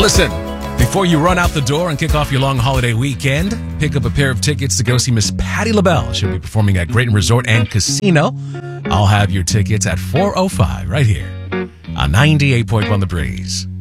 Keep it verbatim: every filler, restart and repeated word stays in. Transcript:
Listen, before you run out the door and kick off your long holiday weekend, pick up a pair of tickets to go see Miss Patti LaBelle. She'll be performing at Grayton Resort and Casino. I'll have your tickets at four oh five right here on ninety-eight point one The Breeze.